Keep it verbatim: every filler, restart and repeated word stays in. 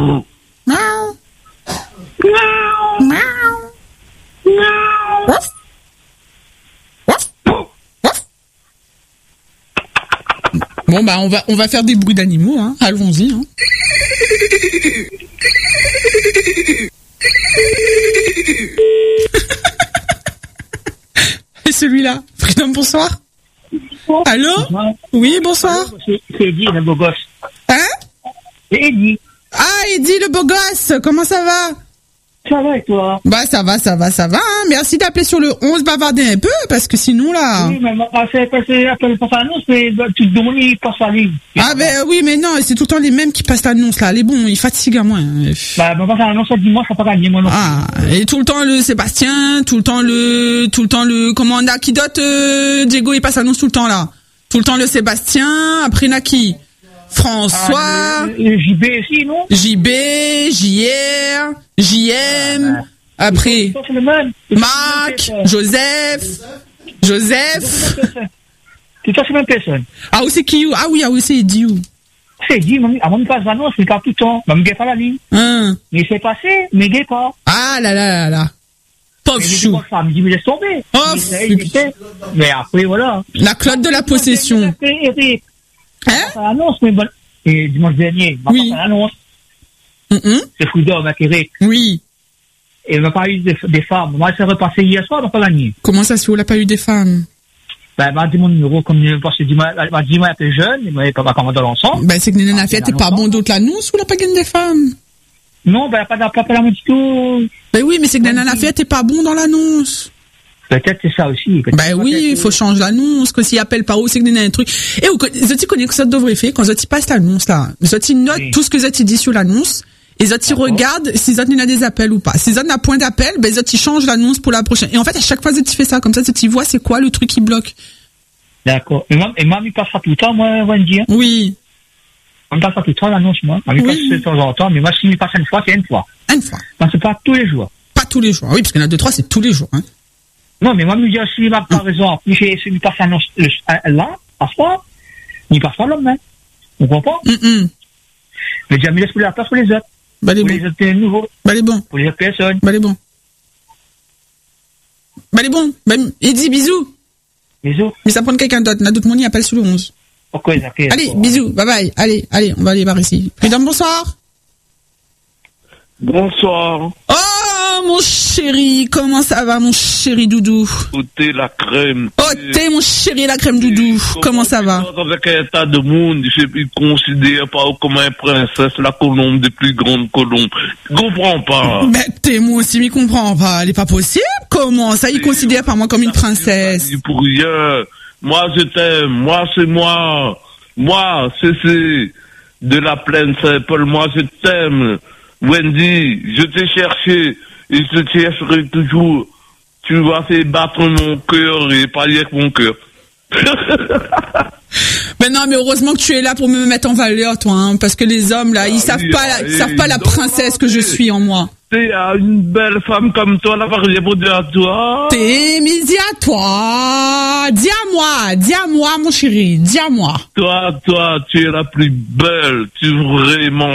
Miaou. Miaou. Miaou. Miaou. Ouf. Ouf. Ouf. Bon, bah, on va, on va faire des bruits d'animaux, hein. Allons-y, hein. Et celui-là. Freedom, bonsoir. Allô? Oui, bonsoir. C'est Eddie, le beau gosse. Hein? C'est Eddie. Ah, Eddie, le beau gosse. Comment ça va? Ça va et toi? Bah, ça va, ça va, ça va, hein. Merci d'appeler sur le onze, bavarder un peu, parce que sinon, là... Oui, mais moi, c'est, c'est, appelle pour l'annonce, mais tu te demandes, il passe la ligne. Ah, ben, oui, mais non, c'est tout le temps les mêmes qui passent l'annonce, là. Les bons, ils fatiguent à moi. Bah, moi, passe l'annonce, dis-moi, ça pas gagné, moi, non. Ah, et tout le temps le Sébastien, tout le temps le, tout le temps le, comment on a, qui d'autre, euh, Diego, il passe l'annonce tout le temps, là. Tout le temps le Sébastien, après, il y en a qui? François. Ah, le, le J B aussi, non? J B, J R, J M. Ah, après, Marc, Joseph, Joseph. C'est toi, c'est même personne. Ah, où c'est qui? Ah oui, ah oui, c'est Eddie. C'est Eddie, à mon passe l'annonce, mais pas tout le temps. Je ne gagne pas la ligne. Hein. Mais c'est passé, mais gagne pas. Ah là là là là. Pauvre chou. Ça me dit, mais laisse tomber. Oh, mais après, voilà. La clotte de la possession. Hein? L'annonce, mais bon. Et dimanche dernier, il m'a oui. pas fait l'annonce. Mm-hmm. C'est Freedom, à Québec. Oui. Et il n'a pas eu des, des femmes. Moi, c'est repassé hier soir, donc pas la nuit. Comment ça se fait, on n'a pas eu des femmes? Ben, elle m'a dit mon numéro, comme je pense que elle m'a dit, moi, elle était jeune, il m'avait pas commandé l'ensemble. Ben, c'est que Néné Nafia, t'es pas bon d'autre l'annonce ou n'a pas gagné des femmes? Non, ben, pas d'appel à mon du tout. Ben oui, mais c'est que Néné Nafia, t'es pas bon dans l'annonce. Peut-être c'est ça aussi. Ben oui, il faut changer l'annonce, que s'il appelle pas haut, c'est que Néné a un truc. Et vous, Zoti connaît que ça devrait faire, quand Zoti passe l'annonce, là. Zoti note oui. tout ce que Zoti dit sur l'annonce. Et Zoti regarde si Zoti n'a des appels ou pas. Si Zoti n'a point d'appel, ben Zoti change l'annonce pour la prochaine. Et en fait, à chaque fois, Zoti fait ça. Comme ça, Zoti voit c'est quoi le truc qui bloque. D'accord. Et moi, et moi, il passera tout le temps, moi, Wendy. Hein. Oui. On me passe tout le temps l'annonce, moi. On me passe de temps en temps, mais moi, si il passe une fois, c'est une fois. Une fois. Non, c'est pas tous les jours. Pas tous les jours. Oui, parce qu'il y en a deux, trois, c'est tous les jours, hein. Non, mais moi, je me dis, si, par exemple, si il passe l'annonce là, passe pas, il passe pas l'homme, hein. On comprend? Mm-mm. Mais déjà, il laisse pour la place pour les autres. Bah, les pour bons. les autres nouveaux. Bah, les bons. Pour les autres personnes. Bah, les bons. Bah, les bons. Bah, il dit bisous. Bisous. Mais ça prend quelqu'un d'autre. N'a d'autres monde, il appelle sur le onze. Okay, okay, allez, d'accord. Bisous. Bye bye. Allez, allez, on va aller par ici. Mesdames, bonsoir. Bonsoir. Oh, mon chéri. Comment ça va, mon chéri doudou? Oh, t'es la crème. Oh, t'es mon chéri, la crème doudou. Comment ça va? Avec un tas de monde, je ne considère pas comme une princesse, la colombe des plus grandes colombes. Je comprends pas. Mais t'es moi aussi, m'y comprends pas. Elle est pas possible. Comment ça, il considère pas moi comme une princesse? Pour rien. Moi, je t'aime. Moi, c'est moi. Moi, c'est, c'est de la plaine Saint-Paul. Moi, je t'aime. Wendy, je t'ai cherché et je te chercherai toujours. Tu vas faire battre mon cœur et parler avec mon cœur. Mais non, mais heureusement que tu es là pour me mettre en valeur, toi, hein, parce que les hommes, là, ils ah, savent oui, pas, la, ils savent pas la princesse que je suis en moi. T'es une belle femme comme toi, la rien pour dire à toi. T'es, mais dis à toi, dis à moi, dis à moi, mon chéri, dis à moi. Toi, toi, tu es la plus belle, tu vraiment.